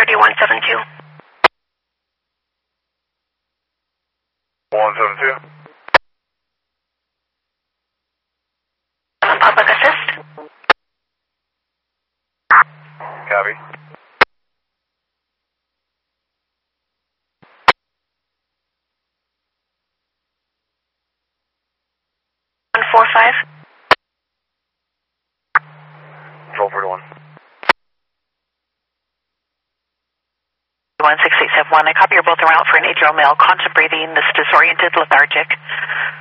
172. 172. Public assist. Copy. One four five. Control 41. 16871. I copy you're both around for an 8-year-old male, contemplating this disoriented, lethargic.